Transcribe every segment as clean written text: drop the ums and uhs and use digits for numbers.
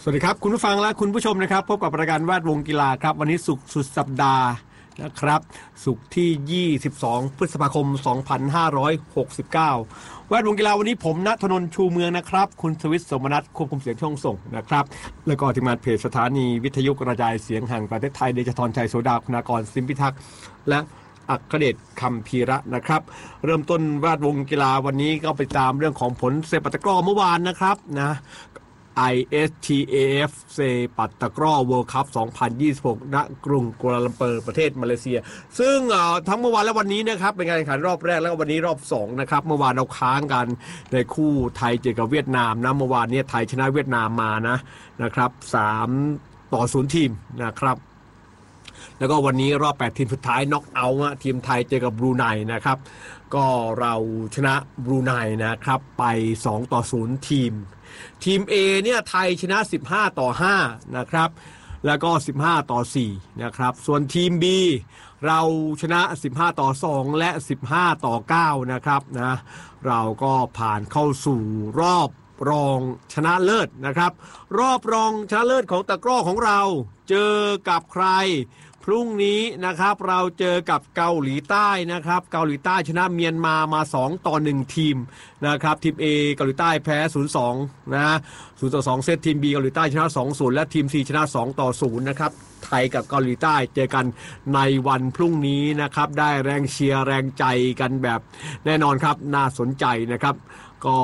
สวัสดีครับคุณผู้ฟังและคุณผู้ชมนะครับพบกับรายการแวดวงกีฬาครับวันนี้ศุกร์สุดสัปดาห์นะครับศุกร์ที่22พฤษภาคม2569แวดวงกีฬาวันนี้ผมณธนนท์ชูเมืองนะครับคุณสวิทย์สมนัสควบคุมเสียงช่องส่งนะครับแล้วก็ทีมงานเพจสถานีวิทยุกระจายเสียงแห่งประเทศไทยเดชธรชัยโสดาคุณากรสิมพิทักษ์และอัครเดชคำพีระนะครับเริ่มต้นแวดวงกีฬาวันนี้ก็ไปตามเรื่องของผลเซปัตะกร้อเมื่อวานนะครับนะISTAF เซปัตตะกร้อเวิลด์คัพ2026 ณ กรุงกัวลาลัมเปอร์ประเทศมาเลเซียซึ่งทั้งเมื่อวานและวันนี้นะครับเป็นการแข่งขันรอบแรกแล้วก็วันนี้รอบ2นะครับเมื่อวานเราค้างกันในคู่ไทยเจอกับเวียดนามนะเมื่อวานนี้ไทยชนะเวียดนามมานะครับ3-0ทีมนะครับแล้วก็วันนี้รอบ8ทีมสุดท้ายน็อกเอาท์ทีมไทยเจอกับบรูไนนะครับก็เราชนะบรูไนนะครับไป2-0ทีมA เนี่ยไทยชนะ15-5นะครับแล้วก็15-4นะครับส่วนทีม B เราชนะ15-2และ15-9นะครับนะเราก็ผ่านเข้าสู่รอบรองชนะเลิศนะครับรอบรองชนะเลิศของตะกร้อของเราเจอกับใครพรุ่งนี้นะครับเราเจอกับเกาหลีใต้นะครับเกาหลีใต้ชนะเมียนมา2-1ทีมนะครับทีม A เกาหลีใต้แพ้ 0-2 นะ 0-2 เซตทีม B เกาหลีใต้ชนะ 2-0 และทีม C ชนะ 2-0 นะครับไทยกับเกาหลีใต้เจอกันในวันพรุ่งนี้นะครับได้แรงเชียร์แรงใจกันแบบแน่นอนครับน่าสนใจนะครับก็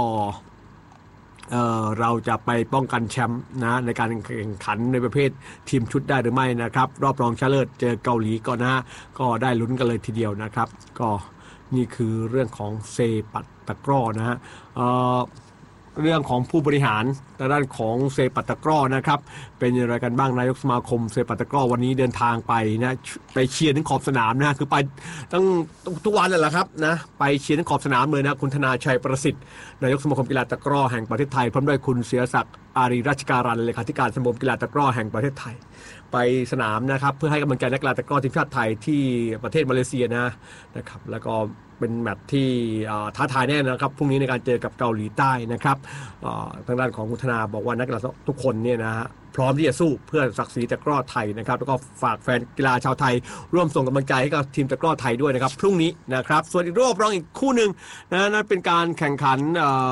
เราจะไปป้องกันแชมป์นะในการแข่งขันในประเภททีมชุดได้หรือไม่นะครับรอบรองชนะเลิศเจอเกาหลีก่อนนะก็ได้ลุ้นกันเลยทีเดียวนะครับก็นี่คือเรื่องของเซปัตตะกร้อนะฮะเรื่องของผู้บริหารด้านของเซปัตตะกร้อนะครับเป็นอย่างไรกันบ้างนายกสมาคมเซปัตตะกร้อวันนี้เดินทางไปนะไปเชียร์ถึงขอบสนามนะคือไปตั้งทุกวันเลยแหละครับนะไปเชียร์ถึงขอบสนามเลยนะคุณธนาชัยประสิทธิ์นายกสมาคมกีฬาตะกร้อแห่งประเทศไทยพร้อมด้วยคุณเสียศักดิ์อารีราชการันเลขาธิการสมาคมกีฬาตะกร้อแห่งประเทศไทยไปสนามนะครับเพื่อให้กำลังใจนักกีฬาตะกร้อทีมชาติไทยที่ประเทศมาเลเซียนะครับแล้วก็เป็นแมตช์ที่ท้าทายแน่นะครับพรุ่งนี้ในการเจอกับเกาหลีใต้นะครับทางด้านของคุณธนาบอกว่านักกีฬาทุกคนเนี่ยนะฮะพร้อมที่จะสู้เพื่อศักดิ์ศรีตะกร้อไทยนะครับแล้วก็ฝากแฟนกีฬาชาวไทยร่วมส่งกำลังใจให้กับทีมตะกร้อไทยด้วยนะครับพรุ่งนี้นะครับส่วนอีกรอบรองอีกคู่หนึ่งนั่นเป็นการแข่งขัน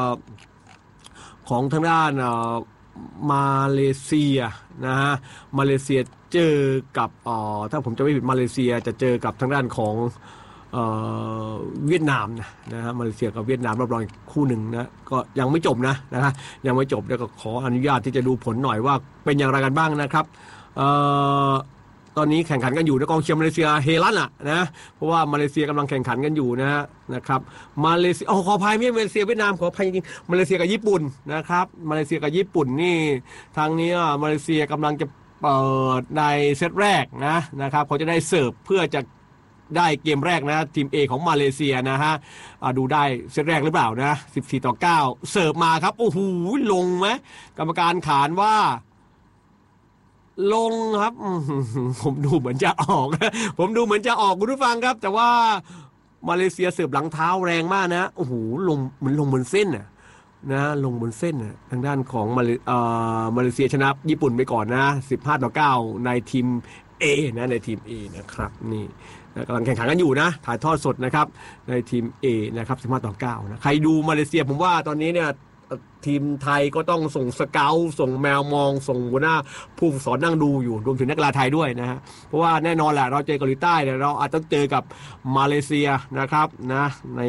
ของทางด้านมาเลเซียนะฮะมาเลเซียเจอกับถ้าผมจะไม่ผิดมาเลเซียจะเจอกับทางด้านของเวียดนามนะฮะมาเลเซียกับเวียดนามรอบรองอีกคู่หนึ่งนะก็ยังไม่จบนะฮะยังไม่จบแล้วก็ขออนุญาตที่จะดูผลหน่อยว่าเป็นอย่างไรกันบ้างนะครับตอนนี้แข่งขันกันอยู่ในกองเชียร์มาเลเซียเฮลั่นนะเพราะว่ามาเลเซียกำลังแข่งขันกันอยู่นะครับมาเลเซียขออภัยไม่ใช่มาเลเซียเวียดนามขออภัยจริงๆมาเลเซียกับญี่ปุ่นนะครับมาเลเซียกับญี่ปุ่นนี่ทางนี้มาเลเซียกำลังจะเปิดในเซตแรกนะครับเขาจะได้เสิร์ฟเพื่อจะได้เกมแรกนะทีม A ของมาเลเซียนะฮะดูได้เซตแรกหรือเปล่านะ14-9เสิร์ฟมาครับโอ้โหลงไหมกรรมการขานว่าลงครับผมดูเหมือนจะออกคุณผู้ฟังครับแต่ว่ามาเลเซียเสิร์ฟหลังเท้าแรงมากนะโอ้โหลงเหมือนลงบนเส้นนะลงบนเส้นทางด้านของมาเลเซียชนะญี่ปุ่นไปก่อนนะ15-9ในทีม A นะในทีม A นะครับนี่กำลังแข่งขันกันอยู่นะถ่ายทอดสดนะครับในทีม A นะครับ15-9นะใครดูมาเลเซียผมว่าตอนนี้เนี่ยทีมไทยก็ต้องส่งสเกาต์ส่งแมวมองส่งหัวหน้าผู้ฝึกสอนนั่งดูอยู่รวมถึงนักกีฬาไทยด้วยนะฮะเพราะว่าแน่นอนแหละเราเจอเกาหลีใต้เนี่ยเราอาจต้องเจอกับมาเลเซียนะครับนะ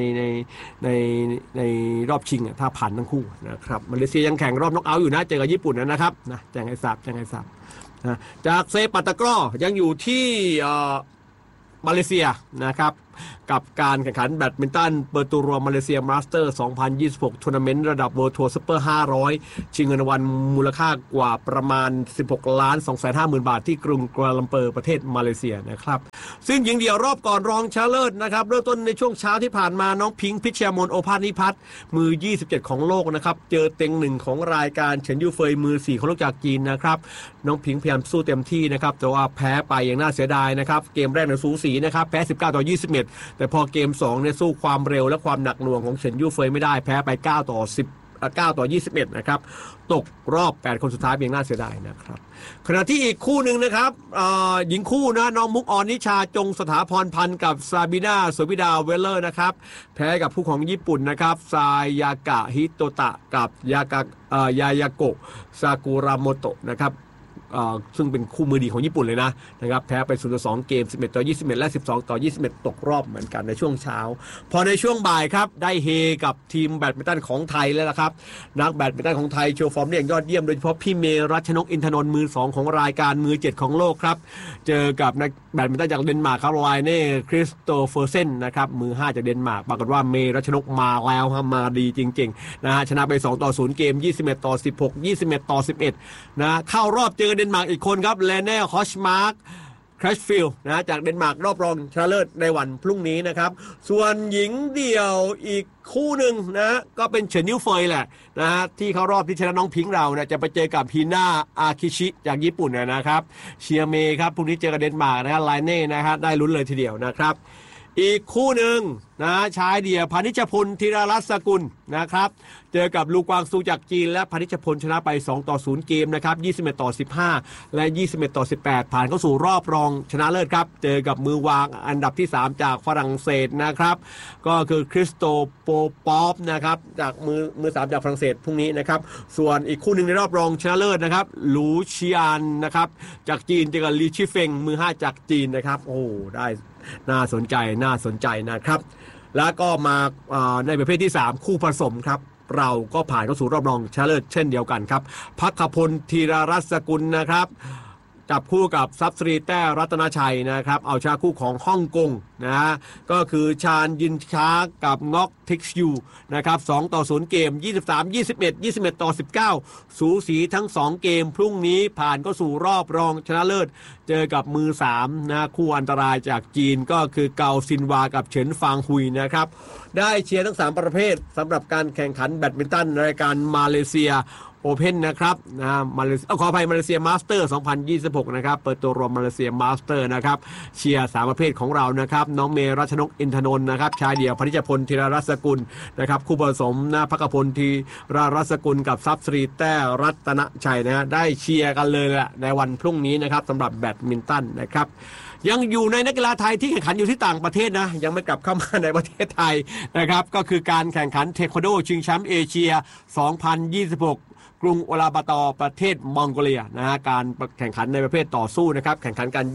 ในรอบชิงถ้าผ่านทั้งคู่นะครับมาเลเซียยังแข่งรอบน็อกเอาท์อยู่นะเจอกับญี่ปุ่นนะครับนะแจ้งให้ทราบนะจากเซปัตตะกร้อยังอยู่ที่มาเลเซียนะครับกับการแข่งขันแบดมินตันเปิดตัวมาเลเซียมาสเตอร์2026ทัวร์นาเมนต์ระดับ World Tour Super 500ชิงเงินรางวัลมูลค่ากว่าประมาณ 16,250,000 บาทที่กรุงกัวลาลัมเปอร์ประเทศมาเลเซียนะครับซึ่งหญิงเดี่ยวรอบก่อนรองชนะเลิศนะครับเริ่มต้นในช่วงเช้าที่ผ่านมาน้องพิงค์พิชยามนโอภาสนิพัฒน์มือ27ของโลกนะครับเจอเต็ง1ของรายการเฉินยูเฟยมือ4ของโลกจากจีนนะครับน้องพิงค์พยายามสู้เต็มที่นะครับแต่ว่าแพ้ไปอย่างน่าเสียดายนะครับเกมแรกในสูสีนะครับแพ้19-21แต่พอเกม2เนี่ยสู้ความเร็วและความหนักหน่วงของเฉินยู่เฟยไม่ได้แพ้ไป9-10 9-21นะครับตกรอบ8คนสุดท้ายเพียงน่าเสียดายนะครับขณะที่อีกคู่หนึ่งนะครับหญิงคู่นะน้องมุกออนนิชาจงสถาพรพันธ์กับซาบิน่าโสวิดาเวลเลอร์นะครับแพ้กับคู่ของญี่ปุ่นนะครับซายากะฮิโตตะกับยายาโกะซากุระโมโตะนะครับซึ่งเป็นคู่มือดีของญี่ปุ่นเลยนะครับแพ้ไป0-2เกม11-21และ12-21ตกรอบเหมือนกันในช่วงเช้าพอในช่วงบ่ายครับได้เฮกับทีมแบดมินตันของไทยแล้วล่ะครับนักแบดมินตันของไทยโชว์ฟอร์มได้อย่างยอดเยี่ยมโดยเฉพาะพี่เมรัชนกอินทนนท์มือ2ของรายการมือ7ของโลกครับเจอกับนักแบดมินตันจากเดนมาร์กครับไลเน่คริสโตเฟอร์เซนนะครับมือ5จากเดนมาร์กปรากฏว่าเมรัชนกมาแล้วมาดีจริงๆนะฮะชนะไป2-0เกม21-16 21-11นะเข้ารอบเจอเดนมาร์กอีกคนครับแลเน่ฮอชมาร์กครัชฟิลด์นะจากเดนมาร์กรอบรองชนะเลิศในวันพรุ่งนี้นะครับส่วนหญิงเดี่ยวอีกคู่หนึ่งนะก็เป็นเฉินนิวเฟยแหละนะฮะที่เข้ารอบที่ชนะน้องพิงค์เราเนี่ยจะไปเจอกับฮีน่าอาคิชิจากญี่ปุ่นนะครับเชียร์เมย์ครับพรุ่งนี้เจอกับเดนมาร์กนะฮะไลเน่นะฮะได้ลุ้นเลยทีเดียวนะครับอีกคู่หนึ่งนะชายเดี่ยวพานิชพลธีรรัตน์สกุลนะครับเจอกับลูกวางซูจากจีนและพานิชพลชนะไป2-0เกมนะครับ21-15และ21-18ผ่านเข้าสู่รอบรองชนะเลิศครับเจอกับมือวางอันดับที่3จากฝรั่งเศสนะครับก็คือคริสโตโปปอฟนะครับจากมือ3จากฝรั่งเศสพรุ่งนี้นะครับส่วนอีกคู่หนึ่งในรอบรองชนะเลิศนะครับหลูเชียนนะครับจากจีนเจอกับลีชิเฟงมือ5จากจีนนะครับโอ้ได้น่าสนใจนะครับแล้วก็มาในประเภทที่3คู่ผสมครับเราก็ผ่านเข้าสู่รอบรองชนะเลิศเช่นเดียวกันครับภัคพลธีรรัตน์สกุลนะครับจับคู่กับซับสรีแต้รัตนชัยนะครับเอาชนะคู่ของฮ่องกงนะฮะก็คือชาญยินช้ากับน็อกทิกยูนะครับ2-0เกม23-21 21-19สูสีทั้ง2เกมพรุ่งนี้ผ่านเข้าสู่รอบรองชนะเลิศเจอกับมือ3นะคู่อันตรายจากจีนก็คือเกาซินวากับเฉินฟางฮุยนะครับได้เชียร์ทั้ง3ประเภทสำหรับการแข่งขันแบดมินตันรายการมาเลเซียโอเพ่นนะครับขออภัยมาเลเซียมาสเตอร์2026นะครับเปิดตัวรวมมาเลเซียมาสเตอร์นะครับเชียร์3ประเภทของเรานะครับน้องเมรัชนกอินทนนท์นะครับชายเดี่ยวพานิชพลธีรรัตน์สกุลนะครับคู่ผสมนะภัคพลธีรรัตน์สกุลกับซับสรีแต้รัตนชัยนะฮะได้เชียร์กันเลยแหละในวันพรุ่งนี้นะครับสำหรับแบดมินตันนะครับยังอยู่ในนักกีฬาไทยที่แข่งขันอยู่ที่ต่างประเทศนะยังไม่กลับเข้ามาในประเทศไทยนะครับก็คือการแข่งขันเทควันโดชิงแชมป์เอเชีย2026กรุงอุลาบาตอร์ประเทศมองโกเลียนะฮะการแข่งขันในประเภทต่อสู้นะครับแข่งขันกัน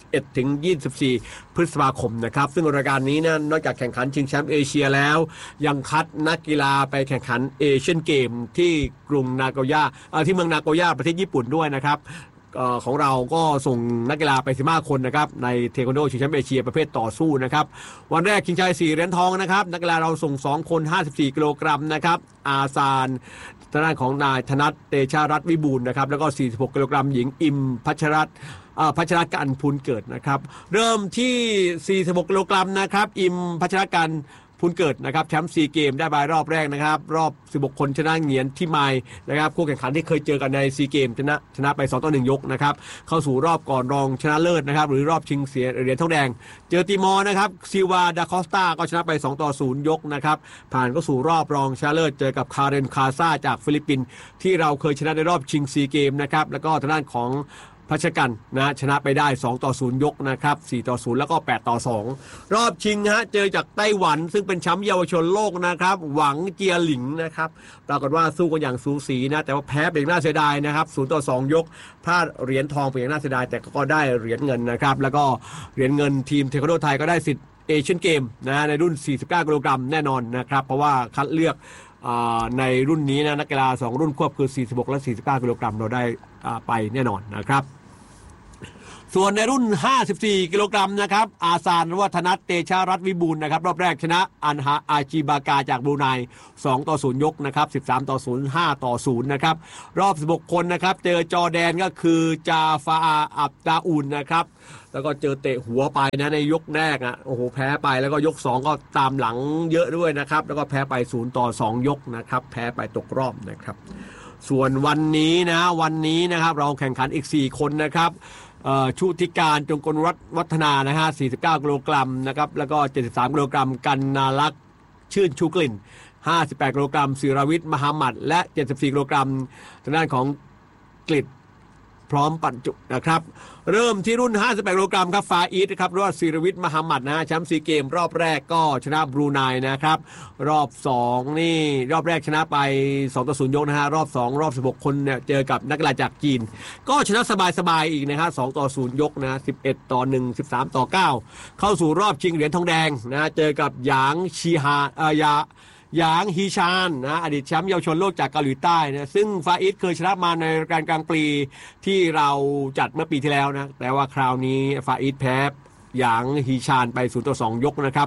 21-24 พฤษภาคมนะครับซึ่งรายการนี้นะนอกจากแข่งขันชิงแชมป์เอเชียแล้วยังคัดนักกีฬาไปแข่งขันเอเชียนเกมที่กรุงนาโกย่าที่เมืองนาโกย่าประเทศญี่ปุ่นด้วยนะครับของเราก็ส่งนักกีฬาไป15คนนะครับในเทควันโดชิงแชมป์เอเชียประเภทต่อสู้นะครับวันแรกชิงชัย4เหรียญทองนะครับนักกีฬาเราส่ง2คน54กิโลกรัมนะครับอาซานทางด้านของนายธนัทเตชารัตน์วิบูลย์นะครับแล้วก็46กิโลกรัมหญิงอิมพัชรกันพูนเกิดนะครับเริ่มที่46กิโลกรัมนะครับอิมพัชรกันพูนเกิดนะครับแชมป์4เกมได้บายรอบแรกนะครับรอบ16คนชนะเหงียนที่ไมล์นะครับคู่แข่งขันที่เคยเจอกันใน4เกมชนะไป2-1ยกนะครับเข้าสู่รอบก่อนรองชนะเลิศนะครับหรือรอบชิงเสียเหรียญทองแดงเจอติมอร์นะครับซิวาดาคอสตาก็ชนะไป2-0ยกนะครับผ่านเข้าสู่รอบรองชนะเลิศเจอกับคาเรนคาซาจากฟิลิปปินส์ที่เราเคยชนะในรอบชิง4เกมนะครับแล้วก็ทางด้านของพัชกันนะชนะไปได้2-0ยกนะครับ4-0แล้วก็8-2รอบชิงฮะเจอจากไต้หวันซึ่งเป็นแชมป์เยาวชนโลกนะครับหวังเจียหลิงนะครับปรากฏว่าสู้กันอย่างสูสีนะแต่ว่าแพ้เป็นน่าเสียดายนะครับ0-2ยกพลาดเหรียญทองเป็นน่าเสียดายแต่ก็ได้เหรียญเงินนะครับแล้วก็เหรียญเงินทีมเทควันโดไทยก็ได้สิทธิ์เอเชียนเกมนะในรุ่น49กิโลกรัมแน่นอนนะครับเพราะว่าคัดเลือกในรุ่นนี้นะนักกีฬา2รุ่นควบคือ46และ49กิโลกรัมเราได้ไปแน่นอนนะครับส่วนในรุ่น54กิโลกรัมนะครับอาซานวัฒนัทเตชารัตน์วิบูลย์นะครับรอบแรกชนะอันฮาอาจีบากาจากบรูไน2-0ยกนะครับ13-0 5-0นะครับรอบ16คนนะครับเจอจอร์แดนก็คือจาฟาอับดาอุนนะครับแล้วก็เจอเตะหัวไปนะในยกแรกโอ้โหแพ้ไปแล้วก็ยก2ก็ตามหลังเยอะด้วยนะครับแล้วก็แพ้ไป0-2ยกนะครับแพ้ไปตกรอบนะครับส่วนวันนี้นะครับเราแข่งขันอีก4คนนะครับชุติการจงกลวัฒนานะฮะ49กิโลกรัมนะครับแล้วก็73กิโลกรัมกันนาลักษ์ชื่นชูกลิ่น 58กิโลกรัมศิรวิทย์มหาหมัดและ74กิโลกรัมทางด้านของกฤษพร้อมบรรจุนะครับเริ่มที่รุ่น58กิโลกรัมครับฟาอีสครับรอดศิรวิทย์มหาหมัดนะแชมป์ซีเกมรอบแรกก็ชนะบรูไนนะครับรอบ2นี่รอบแรกชนะไป2-0ยกนะฮะรอบ2รอบ16คนเนี่ยเจอกับนักกีฬาจากจีนก็ชนะสบายๆอีกนะครับ2-0ยกนะ11-1 13-9เข้าสู่รอบชิงเหรียญทองแดงนะเจอกับหยางชีฮาหยางฮีชานนะอดีตแชมป์เยาวชนโลกจากเกาหลีใต้นะซึ่งฟาอิสเคยชนะมาในรายการกลางปีที่เราจัดเมื่อปีที่แล้วนะแต่ว่าคราวนี้ฟาอิสแพ้หยางฮีชานไป0-2ยกนะครับ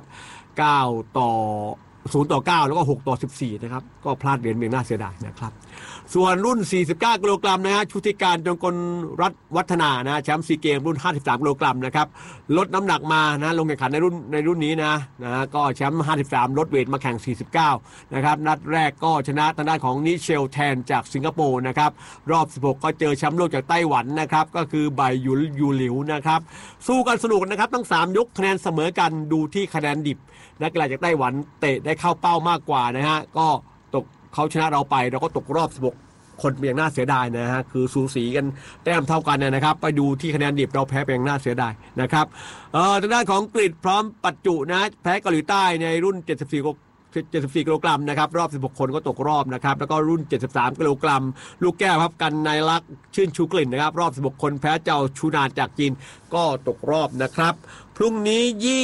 9-0-9แล้วก็6-14นะครับก็พลาดเหรียญเพียงน่าเสียดายนะครับส่วนรุ่น49กิโลกรัมนะฮะชุติการจงกลรัตน์วัฒนานะแชมป์ซีเกมรุ่น53กิโลกรัมนะครับลดน้ำหนักมานะลงแข่งขันในรุ่นนี้นะก็แชมป์53ลดเวทมาแข่ง49นะครับนัดแรกก็ชนะทางด้านของนิเชลแทนจากสิงคโปร์นะครับรอบ16ก็เจอแชมป์โลกจากไต้หวันนะครับก็คือไบยูหลิวนะครับสู้กันสนุกนะครับทั้ง3ยกคะแนนเสมอกันดูที่คะแนนดิบนักกีฬาจากไต้หวันเตะได้เข้าเป้ามากกว่านะฮะก็ตกเขาชนะเราไปเราก็ตกรอบ16คนเพียงน่าเสียดายนะฮะคือสูสีกันแต้มเท่ากันนะครับไปดูที่คะแนนดิบเราแพ้เพียงน่าเสียดายนะครับทางด้านของกฤษพร้อมปัจจุนะแพ้เกาหลีใต้ในรุ่น74กิโลกรัมนะครับรอบ16คนก็ตกรอบนะครับแล้วก็รุ่น73กิโลกรัมลูกแก้วครับกันนายลักษณ์ชื่นชูกลิ่นนะครับรอบ16คนแพ้เจ้าชูนานจากจีนก็ตกรอบนะครับพรุ่งนี้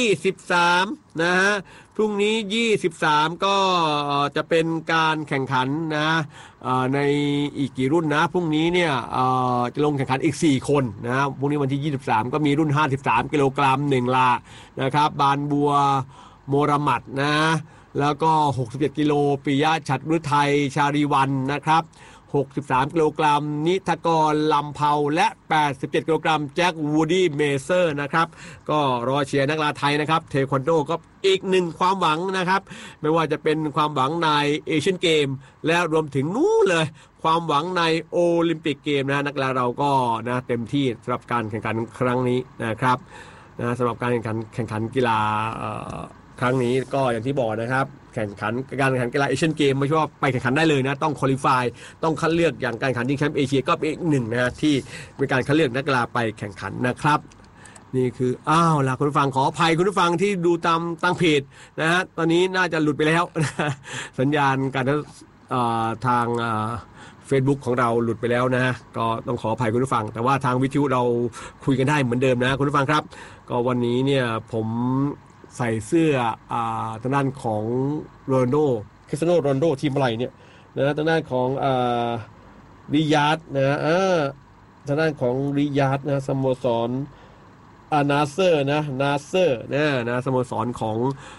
23นะฮะพรุ่งนี้23ก็จะเป็นการแข่งขันนะในอีกกี่รุ่นนะพรุ่งนี้เนี่ยจะลงแข่งขันอีก4คนนะพรุ่งนี้วันที่23ก็มีรุ่น53กิโลกรัม1ลานะครับบานบัวโมรามัดนะแล้วก็67กิโลปิยะฉัตรฤทัยชาลีวันนะครับ63กิโลกรัมนิธกรลำเผาและ87กิโลกรัมแจ็ควูดี้เมเซอร์นะครับก็รอเชียร์นักกีฬาไทยนะครับเทควันโดก็อีกหนึ่งความหวังนะครับไม่ว่าจะเป็นความหวังในเอเชียนเกมและรวมถึงนู้นเลยความหวังในโอลิมปิกเกมนะนักกีฬาเราก็นะเต็มที่สำหรับการแข่งขันครั้งนี้นะครับนะสำหรับการแข่งขันกีฬาครั้งนี้ก็อย่างที่บอกนะครับการแข่งขันกีฬาเอเชียนเกมไม่ใช่ว่าไปแข่งขันได้เลยนะต้องควอลิฟายต้องคัดเลือกอย่างการแข่งขันชิงแชมป์เอเชียก็เป็นอีกหนึ่งนะที่เป็นการคัดเลือกนักกีฬาไปแข่งขันนะครับนี่คือล่ะคุณผู้ฟังขออภัยคุณผู้ฟังที่ดูตามเพจนะฮะตอนนี้น่าจะหลุดไปแล้วสัญญาณการทางFacebook ของเราหลุดไปแล้วนะก็ต้องขออภัยคุณผู้ฟังแต่ว่าทางวิทยุเราคุยกันได้เหมือนเดิมนะคุณผู้ฟังครับก็วันนี้เนี่ยผมใส่เสื้อทางด้านของโรนัลโดคริสเตียโนโรนัลโดทีมอะไรเนี่ยนะทางด้านของริยาดนะทางด้านของริยาดนะสโมสรนาเซอร์นะสโมสรของ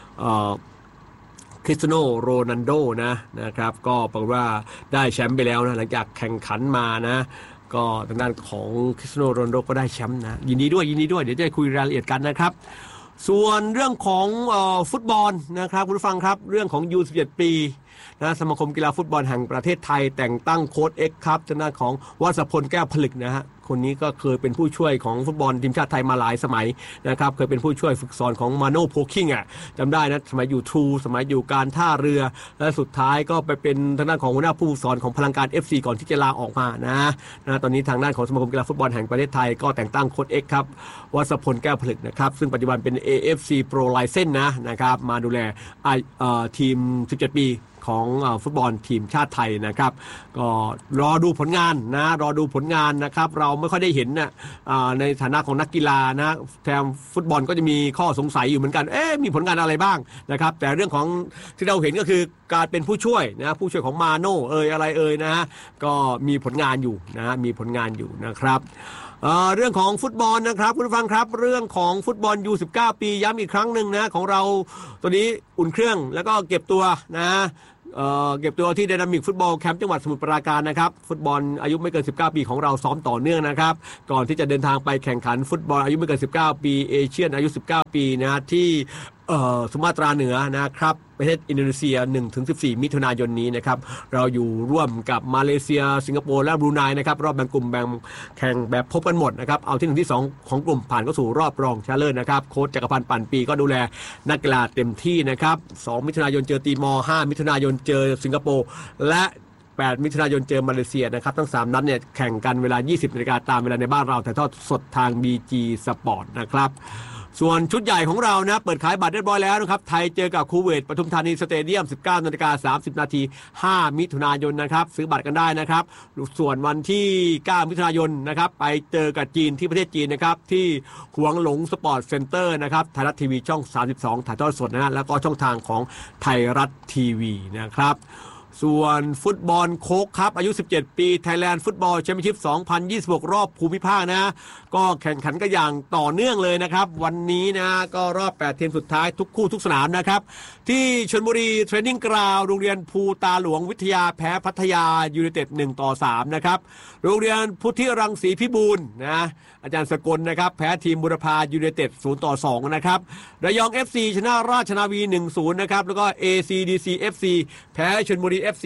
คริสเตียโนโรนัลโดนะครับก็ปรากฏว่าได้แชมป์ไปแล้วนะหลังจากแข่งขันมานะก็ทางด้านของคริสเตียโนโรนัลโดก็ได้แชมป์นะยินดีด้วยเดี๋ยวจะคุยรายละเอียดกันนะครับส่วนเรื่องของฟุตบอลนะครับคุณผู้ฟังครับเรื่องของ U17 ปีนะสมาคมกีฬาฟุตบอลแห่งประเทศไทยแต่งตั้งโค้ชเอ็กซ์ครับทางด้านของวศพลแก้วผลึกนะฮะคนนี้ก็เคยเป็นผู้ช่วยของฟุตบอลทีมชาติไทยมาหลายสมัยนะครับเคยเป็นผู้ช่วยฝึกสอนของมาโน่โพคิงจำได้นะสมัยอยู่ทรูสมัยอยู่การท่าเรือและสุดท้ายก็ไปเป็นทางด้านของหัวหน้าผู้ฝึกสอนของพลังการ FC ก่อนที่จะลาออกมานะตอนนี้ทางด้านของสมาคมกีฬาฟุตบอลแห่งประเทศไทยก็แต่งตั้งโค้ชเอ็กซ์ครับวศพลแก้วผลึกนะครับซึ่งปัจจุบันเป็น AFC Pro License นะครับมาดูแลทีม17ปีของฟุตบอลทีมชาติไทยนะครับก็รอดูผลงานนะครับเราไม่ค่อยได้เห็นในฐานะของนักกีฬานะแทนฟุตบอลก็จะมีข้อสงสัยอยู่เหมือนกันมีผลงานอะไรบ้างนะครับแต่เรื่องของที่เราเห็นก็คือการเป็นผู้ช่วยของมาโน่อะไรนะก็มีผลงานอยู่นะครับเรื่องของฟุตบอลนะครับคุณผู้ฟังครับเรื่องของฟุตบอล U19 ปีย้ำอีกครั้งหนึ่งนะของเราตัวนี้อุ่นเครื่องแล้วก็เก็บตัวเก็บตัวที่ไดนามิกฟุตบอลแคมป์จังหวัดสมุทรปราการนะครับฟุตบอลอายุไม่เกิน19ปีของเราซ้อมต่อเนื่องนะครับก่อนที่จะเดินทางไปแข่งขันฟุตบอลอายุไม่เกิน19ปีเอเชียนอายุ19ปีนะที่สุมาตราเหนือนะครับประเทศอินโดนีเซีย 1-14 มิถุนายนนี้นะครับเราอยู่ร่วมกับมาเลเซียสิงคโปร์และบรูไนนะครับรอบแบ่งกลุ่มแบ่งแข่งแบบพบกันหมดนะครับเอาที่1ที่2ของกลุ่มผ่านเข้าสู่รอบรองชนะเลิศนะครับโค้ชจักรพันธ์ปั่นปีก็ดูแลนักกีฬาเต็มที่นะครับ2มิถุนายนเจอตีมอร์5มิถุนายนเจอสิงคโปร์และ8 มิถุนายนเจอมาเลเซียนะครับทั้ง3นัดเนี่ยแข่งกันเวลา 20 นาฬิกาตามเวลาในบ้านเราถ่ายทอดสดทาง BG Sport นะครับส่วนชุดใหญ่ของเรานะเปิดขายบัตรเรียบร้อยแล้วนะครับไทยเจอกับคูเวตปทุมธานีสเตเดียม 19:30 น. 5 มิถุนายนนะครับซื้อบัตรกันได้นะครับส่วนวันที่ 9 มิถุนายนนะครับไปเจอกับจีนที่ประเทศจีนนะครับที่หวงหลงสปอร์ตเซ็นเตอร์นะครับไทยรัฐทีวีช่อง 32 ถ่ายทอดสดนะฮะแล้วก็ช่องทางของไทยรัฐทีวีนะครับส่วนฟุตบอลโค้กครับอายุ17ปีไทยแลนด์ฟุตบอลแชมเปี้ยนชิพ2026รอบภูมิภาคนะก็แข่งขันกันอย่างต่อเนื่องเลยนะครับวันนี้นะก็รอบ8ทีมสุดท้ายทุกคู่ทุกสนามนะครับที่ชลบุรีเทรนนิ่งกราวด์โรงเรียนภูตาหลวงวิทยาแพ้พัทยายูไนเต็ด1-3นะครับโรงเรียนพุทธิรังสีพิบูลนะอาจารย์สกลนะครับแพ้ทีมบุรพายูไนเต็ด0-2นะครับระยอง FC ชนะราชนาวี 1-0นะครับแล้วก็ ACDC FC แพ้ชลบุรี FC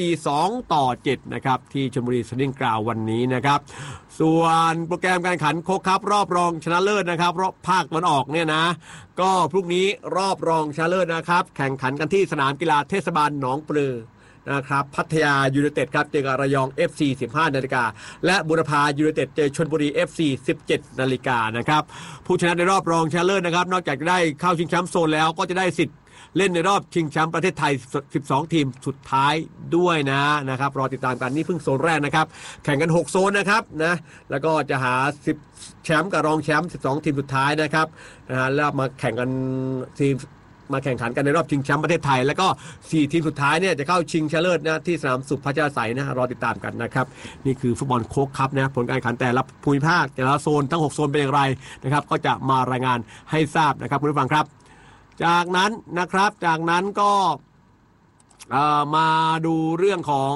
2-7นะครับที่ชลบุรีเทรนนิ่งกราวด์วันนี้นะครับส่วนโปรแกรมการแข่งขันโค้กคัพรอบรองชนะเลิศนะครับรอบภาคตะวันออกเนี่ยนะก็พรุ่งนี้รอบรองชนะเลิศนะครับแข่งขันกันที่สนามกีฬาเทศบาลหนองปลือนะครับพัทยายูไนเต็ดครับเจอกับระยอง FC 15 นาฬิกาและบุรพายูไนเต็ดเจอชลบุรี FC 17 นาฬิกานะครับผู้ชนะในรอบรองชนะเลิศนะครับนอกจากจะได้เข้าชิงแชมป์โซนแล้วก็จะได้สิทธิ์เล่นในรอบชิงแชมป์ประเทศไทย12 ทีมสุดท้ายด้วยนะครับรอติดตามกันนี่เพิ่งโซนแรกนะครับแข่งกัน6โซนนะครับนะแล้วก็จะหา10แชมป์กับรองแชมป์12 ทีมสุดท้ายนะครับแล้วมาแข่งกันทีมมาแข่งขันกันในรอบชิงแชมป์ประเทศไทยแล้วก็4ทีมสุดท้ายเนี่ยจะเข้าชิงชนะเลิศนะที่สนามสุพัชรไสยนะรอติดตามกันนะครับนี่คือฟุตบอลโค้กคัพนะผลการแข่งขันแต่ละภูมิภาคแต่ละโซนทั้ง6โซนเป็นอย่างไรนะครับก็จะมารายงานให้ทราบนะครับคุณผู้ฟังครับจากนั้นนะครับจากนั้นก็มาดูเรื่องของ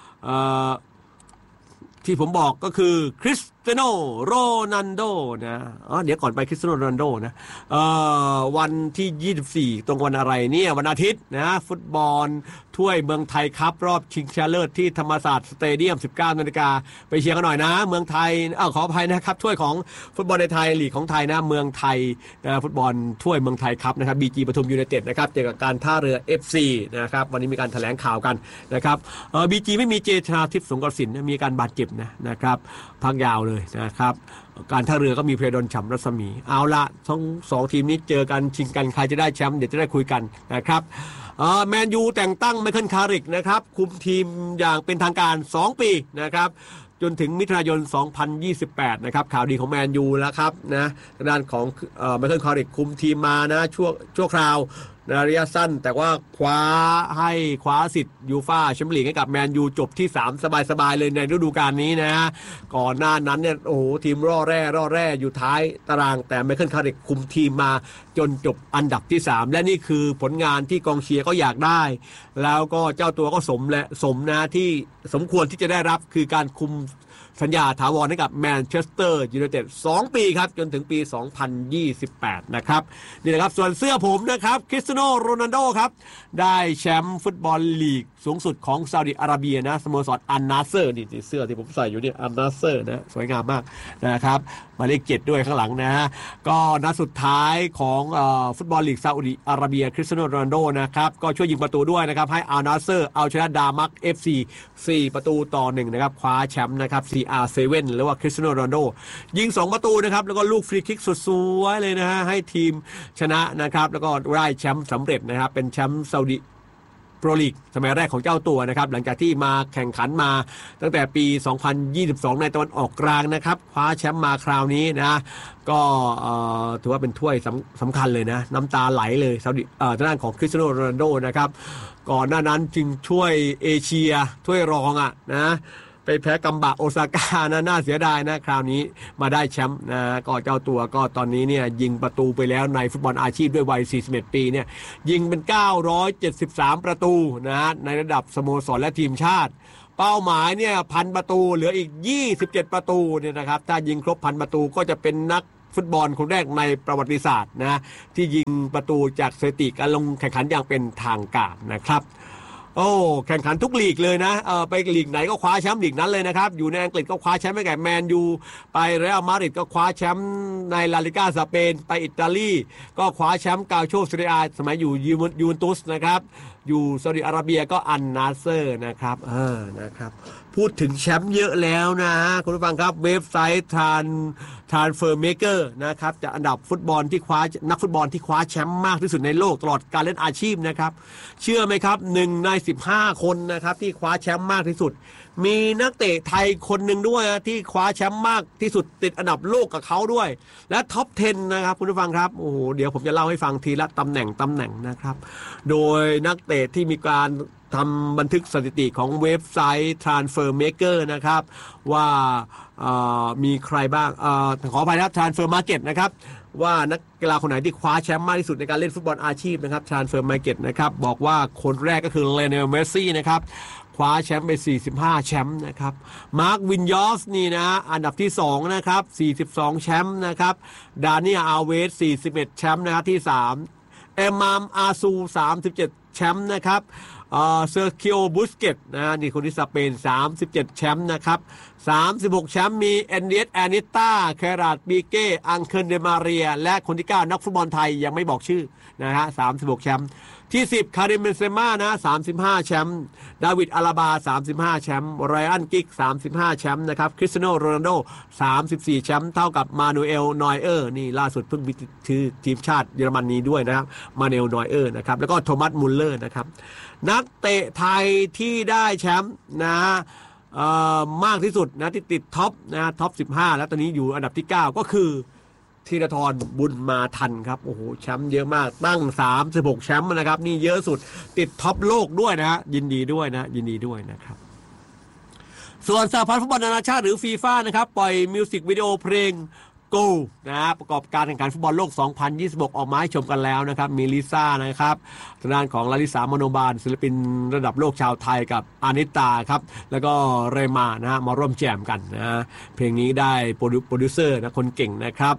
ที่ผมบอกก็คือคริสเตียโนโรนัลโดนะเดี๋ยวก่อนไปคริสเตียโนโรนัลโดนะวันที่24ตรงวันอะไรเนี่ยวันอาทิตย์นะฟุตบอลถ้วยเมืองไทยครับรอบชิงชนะเลิศที่ธรรมศาสตร์สเตเดียม 19 นาฬิกาไปเชียร์กันหน่อยนะเมืองไทยขออภัยนะครับถ้วยของฟุตบอลในไทยลีกของไทยนะเมืองไทยฟุตบอลถ้วยเมืองไทยครับนะครับบีจีปทุมยูไนเต็ดนะครับเจอกับการท่าเรือ FC นะครับวันนี้มีการแถลงข่าวกันนะครับบีจีไม่มีเจชนาทิพย์สงกรสินมีการบาดเจ็บนะครับพักยาวเลยนะครับการท่าเรือก็มีเพรดอนฉ่ำรัศมีเอาละทั้ง2ทีมนี้เจอกันชิงกันใครจะได้แชมป์เดี๋ยวจะได้คุยกันนะครับแมนยูแต่งตั้งไมเคิลคาริกนะครับคุมทีมอย่างเป็นทางการ2ปีนะครับจนถึงมิถุนายน 2028 นะครับข่าวดีของแมนยูแล้วครับนะทางด้านของไมเคิลคาริกคุมทีมมานะชั่วคราวระยะสั้นแต่ว่าคว้าสิทธิ์ยูฟ่าแชมเปี้ยนลีกให้กับแมนยูจบที่3สบายๆเลยในฤดูกาลนี้นะก่อนหน้านั้นเนี่ยโอ้โหทีมร่อแร่อยู่ท้ายตารางแต่ไมเคิลคาริกคุมทีมมาจนจบอันดับที่3และนี่คือผลงานที่กองเชียร์ก็อยากได้แล้วก็เจ้าตัวก็สมนะที่สมควรที่จะได้รับคือการคุมสัญญาถาวรให้กับแมนเชสเตอร์ยูไนเต็ด2 ปีครับจนถึงปี 2028 นะครับนี่แหละครับส่วนเสื้อผมนะครับคริสเตียโนโรนัลโดครับได้แชมป์ฟุตบอลลีกสูงสุดของซาอุดิอาระเบียนะสโมสรอันนาเซอร์นี่เสื้อที่ผมใส่อยู่เนี่ยอันนาเซอร์นะสวยงามมากนะครับหมายเลข7ด้วยข้างหลังนะฮะก็นัดสุดท้ายของฟุตบอลลีกซาอุดิอาระเบียคริสเตียโนโรนัลโดนะครับก็ช่วยยิงประตูด้วยนะครับให้อันนาเซอร์เอาชนะดามัก FC 4-1นะครับคว้าแชมป์นะครับCR7 หรือว่าคริสเตียโนโรนัลโดยิง2 ประตูนะครับแล้วก็ลูกฟรีคิกสุดสวยเลยนะฮะให้ทีมชนะนะครับแล้วก็ได้แชมป์สำเร็จนะครับเป็นแชมป์ซาอุดิโปรลีกสมัยแรกของเจ้าตัวนะครับหลังจากที่มาแข่งขันมาตั้งแต่ปี 2022 ในตะวันออกกลางนะครับคว้าแชมป์มาคราวนี้นะก็ถือว่าเป็นถ้วยสำคัญเลยนะน้ำตาไหลเลยซาอุดิทางด้านของคริสเตียโนโรนัลโดนะครับก่อนหน้านั้นจึงช่วยเอเชียถ้วยรองนะไปแพ้กัมบะโอซาก้านะน่าเสียดายนะคราวนี้มาได้แชมป์นะก็เจ้าตัวก็ตอนนี้เนี่ยยิงประตูไปแล้วในฟุตบอลอาชีพด้วยวัย41 ปีเนี่ยยิงเป็น973 ประตูนะในระดับสโมสรและทีมชาติเป้าหมายเนี่ย1,000 ประตูเหลืออีก27 ประตูเนี่ยนะครับถ้ายิงครบ1,000 ประตูก็จะเป็นนักฟุตบอลคนแรกในประวัติศาสตร์นะที่ยิงประตูจากสถิติการลงแข่งขันอย่างเป็นทางการนะครับโอ้แข่งขันทุกลีกเลยนะไปลีกไหนก็คว้าแชมป์ลีกนั้นเลยนะครับอยู่ในอังกฤษก็คว้าแชมป์ไปแก่แมนยูไปเรอัลมาดริดก็คว้าแชมป์ในลาลิก้าสเปนไปอิตาลีก็คว้าแชมป์กาโชซีเรียสมัยอยู่ยูเวนตุสนะครับอยู่ซาอุดิอาระเบียก็อันนาเซอร์นะครับนะครับพูดถึงแชมป์เยอะแล้วนะคุณผู้ฟังครับเว็บไซต์Transfermaker นะครับจะอันดับฟุตบอลที่คว้านักฟุตบอลที่คว้าแชมป์มากที่สุดในโลกตลอดการเล่นอาชีพนะครับเชื่อไหมครับ1ใน15คนนะครับที่คว้าแชมป์มากที่สุดมีนักเตะไทยคนหนึ่งด้วยที่คว้าแชมป์มากที่สุดติดอันดับโลกกับเขาด้วยและท็อป 10นะครับคุณผู้ฟังครับโอ้โหเดี๋ยวผมจะเล่าให้ฟังทีละตำแหน่งนะครับโดยนักเตะที่มีการทำบันทึกสถิติของเว็บไซต์ Transfermaker นะครับว่ามีใครบ้างขออภัยนะครับ Transfermarket นะครับว่านักกีฬาคนไหนที่คว้าแชมป์มากที่สุดในการเล่นฟุตบอลอาชีพนะครับ Transfermarket นะครับบอกว่าคนแรกก็คือเลโอเนล เมสซี่นะครับคว้าแชมป์ไป45แชมป์นะครับมาร์ควินยอสนี่นะอันดับที่2นะครับ42แชมป์นะครับดานิอาอาเวส41แชมป์นะครับที่3เอมามอาซู37แชมป์นะครับเซอร์คิโอบุสเกตนะนี่คนที่สเปน37แชมป์นะครับ36แชมป์มีเอนเดียสแอนิต้าเคราดปีเก้อังเคิลเดมาเรียและคนที่9นักฟุตบอลไทยยังไม่บอกชื่อนะฮะ36แชมป์ที่10คาริมเบนเซม่านะ35แชมป์ดาวิดอาลาบา35แชมป์ไรอันกิก35แชมป์นะครับคริสเตียโนโรนัลโด34แชมป์เท่ากับมานูเอลนอยเออร์นี่ล่าสุดเพิ่งมีทีมชาติเยอรมนีด้วยนะครับมานูเอลนอยเออร์นะครับแล้วก็โทมัสมุลเลอร์นะครับนักเตะไทยที่ได้แชมป์นะมากที่สุดนะที่ติดท็อปนะท็อป15แล้วตอนนี้อยู่อันดับที่9ก็คือธีรทรบุญมาทันครับโอ้โหแชมป์เยอะมากตั้ง36แชมป์นะครับนี่เยอะสุดติดท็อปโลกด้วยนะฮะยินดีด้วยนะครับส่วนสหพันธ์ฟุตบอลนานาชาติหรือฟีฟ่านะครับปล่อยมิวสิกวิดีโอเพลงGo นะประกอบการแข่งขันฟุตบอลโลก2026ออกมาให้ชมกันแล้วนะครับมีลิซ่านะครับทางด้านของลาลิสามโนบาลศิลปินระดับโลกชาวไทยกับอานิตาครับแล้วก็เรมานะฮะมาร่วมแจมกันนะเพลงนี้ได้โปรดิวเซอร์นะคนเก่งนะครับ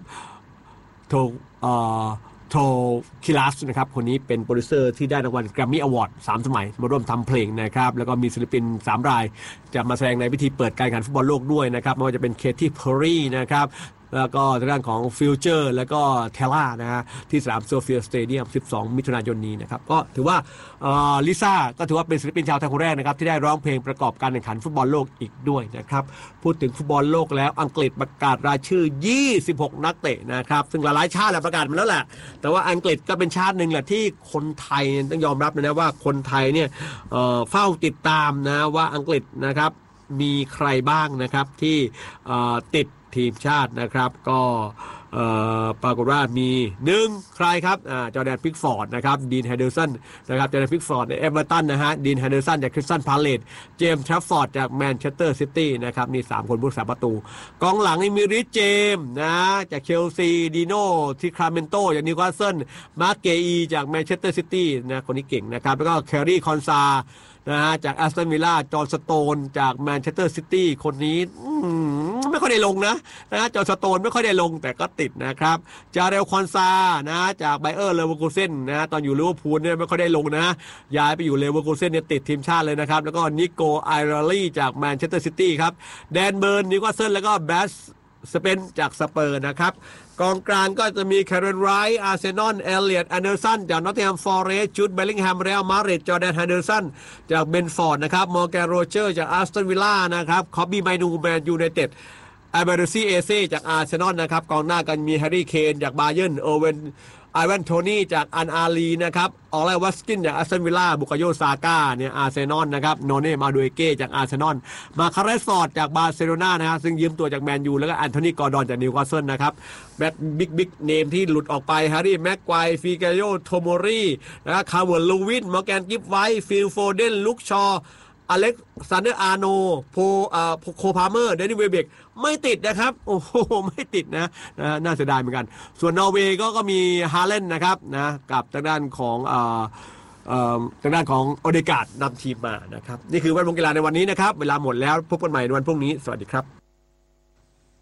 โทคิลัสนะครับคนนี้เป็นโปรดิวเซอร์ที่ได้รางวัลแกรมมี่อวอร์ด3สมัยมาร่วมทำเพลงนะครับแล้วก็มีศิลปิน3รายจะมาแสดงในพิธีเปิดการแข่งขันฟุตบอลโลกด้วยนะครับไม่ว่าจะเป็นเคที่เพอร์รี่นะครับแล้วก็ทางด้านของฟิวเจอร์แล้วก็เทล่านะฮะที่สนามโซเฟียสเตเดียม12มิถุนายนนี้นะครับก็ถือว่าลิซ่าก็ถือว่าเป็นศิลปินชาวไทยคนแรกนะครับที่ได้ร้องเพลงประกอบการแข่งขันฟุตบอลโลกอีกด้วยนะครับพูดถึงฟุตบอลโลกแล้วอังกฤษประกาศรายชื่อ26นักเตะนะครับซึ่งหลายชาติประกาศมาแล้วแหละแต่ว่าอังกฤษก็เป็นชาติหนึ่งแหละที่คนไทยต้องยอมรับนะว่าคนไทยเนี่ยเฝ้าติดตามนะว่าอังกฤษนะครับมีใครบ้างนะครับที่ติดทีมชาตินะครับก็ปรากฏว่ามี1ใครครับจอร์แดนพิกฟอร์ดนะครับดีนแฮนเดอร์สันนะครับจอร์แดนพิกฟอร์ดในเอเวอร์ตันนะฮะดีนแฮนเดอร์สันจากคริสตัลพาเลซเจมส์แทรฟฟอร์ดจากแมนเชสเตอร์ซิตี้นะครับนี่3คนผู้รักษาประตูกองหลังมีริชเจมส์นะจากเชลซีดีโน่ที่คราเมนโตจากนิวคาสเซิลมาร์คเกอีจากแมนเชสเตอร์ซิตี้นะคนนี้เก่งนะครับแล้วก็แคร์รี่คอนซานะฮะจากแอสตันวิลล่าจอห์นสโตนจากแมนเชสเตอร์ซิตี้คนนี้ไม่ค่อยได้ลงนะจอห์นสโตนไม่ค่อยได้ลงแต่ก็ติดนะครับจาเรลคอนซานะจากไบเออร์เลเวอร์คูเซ่นนะตอนอยู่ลิเวอร์พูลเนี่ยไม่ค่อยได้ลงนะย้ายไปอยู่เลเวอร์คูเซ่นเนี่ยติดทีมชาติเลยนะครับแล้วก็นิโกไอราลี่จากแมนเชสเตอร์ซิตี้ครับแดนเบิร์นนิวคาสเซิลแล้วก็แบสสเปนจากสเปอร์นะครับกองกลางก็จะมีแคเรนไรท์อาร์เซนอลเอเลียตแอนเดอร์สันจากนอตติงแฮมฟอเรสต์จูดเบลลิงแฮมเรอัลมาดริดจอร์แดนแฮนเดอร์สันจากเบนฟอร์ดนะครับมอร์แกนโรเจอร์จากอาร์สตันวิลล่านะครับคอบบี้ไมนูแมนยูไนเต็ดไอเบรซีเอเซ่จากอาร์เซนอลนะครับกองหน้ากันมีแฮร์รี่เคนจากบาเยิร์นไอแวนโทนี่จากอันอารีนะครับออไลวัสกินจากอาร์เซนวิลล่าบุคโยซาก้าเนี่ยอาร์เซนอลนะครับโนเน่มาดูเอเก้จากอาร์เซนอลมาคาเรสฟอร์ดจากบาร์เซโลนานะครับซึ่งยืมตัวจากแมนยูแล้วก็แอนโทนีกอร์ดอนจากนิวคาสเซิลนะครับแบ็คบิ๊กเนมที่หลุดออกไปแฮร์รี่แม็กไกวร์ฟิกาโยโทโมรีนะครับคาร์เวิร์ดลูวินมอร์แกนกิฟไวท์ฟิลโฟเดนลุคชออเล็กซานเดอร์อาร์โนโคพาเมอร์เดนิเวเบกไม่ติดนะครับโอ้โหไม่ติดนะน่าเสียดายเหมือนกันส่วนนอร์เวย์ก็มีฮาเลนนะครับนะกับทางด้านของทางด้านของโอเดการ์ดนำทีมมานะครับนี่คือแวดวงกีฬาในวันนี้นะครับเวลาหมดแล้วพบกันใหม่ในวันพรุ่งนี้สวัสดีครับ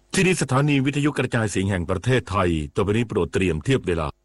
ที่นี่สถานีวิทยุกระจายเสียงแห่งประเทศไทยต่อไปนี้โปรดเตรียมเทียบเวลา